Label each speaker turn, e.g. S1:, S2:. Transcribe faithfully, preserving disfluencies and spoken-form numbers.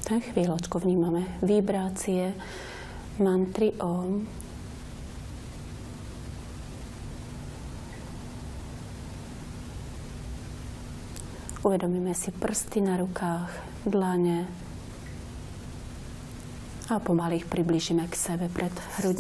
S1: Tak chvíľočku vnímame vibrácie mantry Om. Uvedomíme si prsty na rukách, dlane a pomaly ich priblížime k sebe pred hrudníkom.